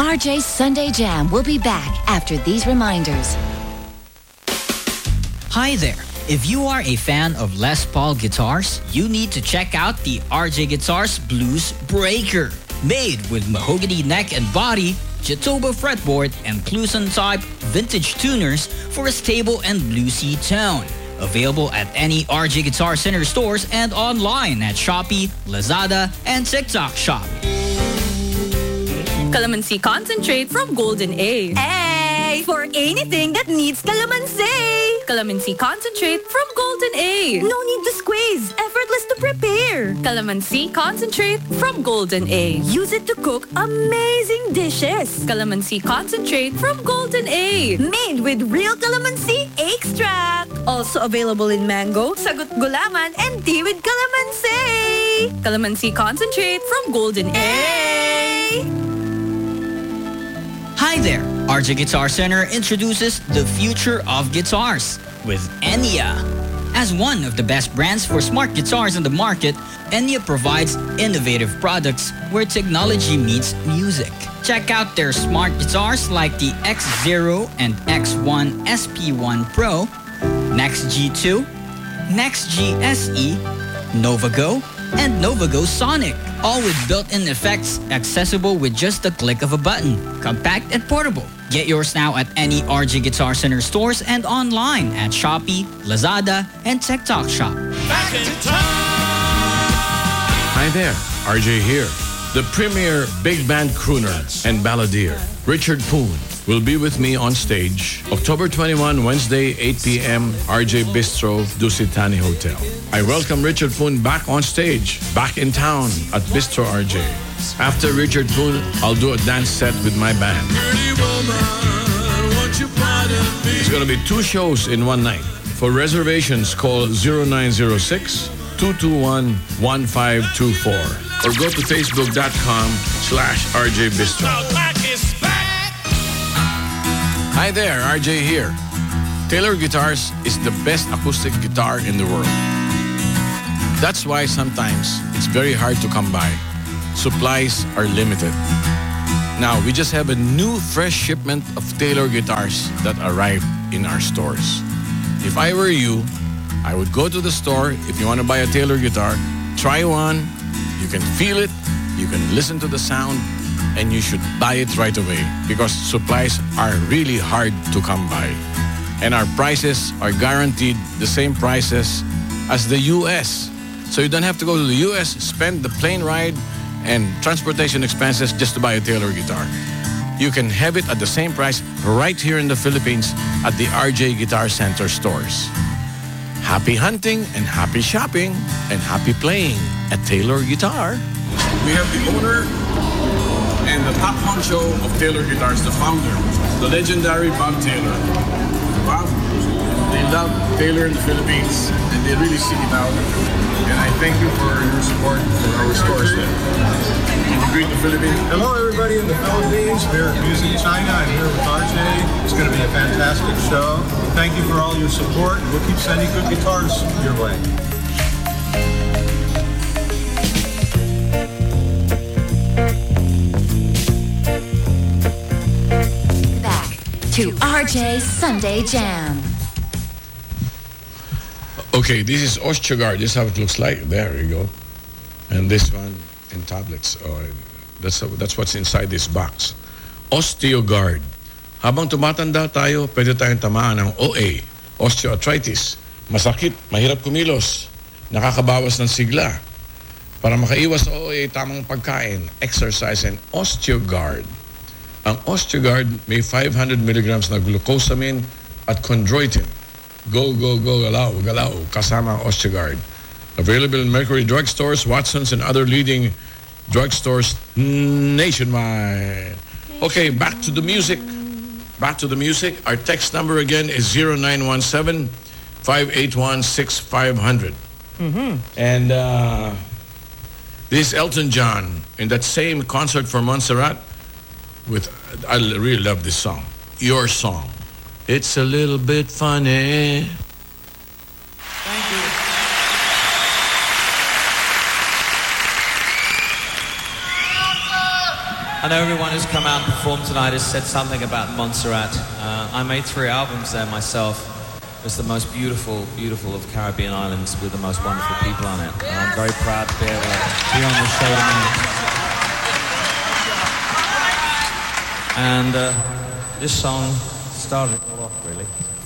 RJ's Sunday Jam will be back after these reminders. Hi there. If you are a fan of Les Paul guitars, you need to check out the RJ Guitars Blues Breaker. Made with mahogany neck and body, Jatoba fretboard, and Cluson type vintage tuners for a stable and bluesy tone. Available at any RJ Guitar Center stores and online at Shopee, Lazada, and TikTok Shop. Calamansi concentrate from Golden A. Hey! For anything that needs calamansi! Calamansi concentrate from Golden A. No need to squeeze. Effortless to prepare. Calamansi concentrate from Golden A. Use it to cook amazing dishes. Calamansi concentrate from Golden A. Made with real calamansi extract. Also available in mango, sagut gulaman, and tea with calamansi. Calamansi concentrate from Golden A. Hi there. RJ Guitar Center introduces the future of guitars with Enya. As one of the best brands for smart guitars in the market, Enya provides innovative products where technology meets music. Check out their smart guitars like the X0 and X1 SP1 Pro, Next G2, Next G SE, NovaGo, and NovaGo Sonic. All with built-in effects accessible with just the click of a button. Compact and portable. Get yours now at any RJ Guitar Center stores and online at Shopee, Lazada, and TikTok Shop. Back in time. Hi there, RJ here. The premier big band crooner and balladeer, Richard Poon, will be with me on stage October 21, Wednesday, 8 p.m., RJ Bistro, Dusitani Hotel. I welcome Richard Poon back on stage, back in town at Bistro RJ. After Richard Poon, I'll do a dance set with my band. It's going to be 2 shows in one night. For reservations, call 0906-221-1524 or go to facebook.com/RJ Bistro. Hi there, RJ here. Taylor Guitars is the best acoustic guitar in the world. That's why sometimes it's very hard to come by. Supplies are limited. Now, we just have a new fresh shipment of Taylor guitars that arrived in our stores. If I were you, I would go to the store. If you want to buy a Taylor guitar, try one. You can feel it. You can listen to the sound. And you should buy it right away because supplies are really hard to come by. And our prices are guaranteed the same prices as the U.S. So you don't have to go to the U.S., spend the plane ride and transportation expenses just to buy a Taylor guitar. You can have it at the same price right here in the Philippines at the RJ Guitar Center stores. Happy hunting and happy shopping and happy playing at Taylor Guitar. We have the owner and the top honcho of Taylor Guitars, the founder, the legendary Bob Taylor. Bob, they love Taylor in the Philippines, and they really seek it out. And I thank you for your support for our stores there. Greet the Philippines. Hello, everybody in the Philippines. We're at Music China. I'm here with RJ. It's going to be a fantastic show. Thank you for all your support. We'll keep sending good guitars your way. To RJ's Sunday Jam. Okay, this is Osteogard. This is how it looks like. There you go. And this one in tablets. Oh, that's what's inside this box. Osteogard. Habang tumatanda tayo, pwede tayong tamaan ng OA, osteoarthritis. Masakit, mahirap kumilos, nakakabawas ng sigla. Para makaiwas sa OA, tamang pagkain, exercise, and Osteogard. Ang Osteogard may 500 milligrams na glucosamine at chondroitin. Go, go, go, galaw, galaw, kasama ang Osteogard. Available in Mercury drugstores, Watson's, and other leading drugstores nationwide. Okay, back to the music. Back to the music. Our text number again is 0917-581-6500. And this is Elton John in that same concert for Montserrat. I really love this song. Your song. It's a little bit funny. Thank you. I know everyone who's come out and performed tonight has said something about Montserrat. I made 3 albums there myself. It's the most beautiful, beautiful of Caribbean islands with the most wonderful people on it. And I'm very proud to be able to be on the show tonight. And this song started it all off, really.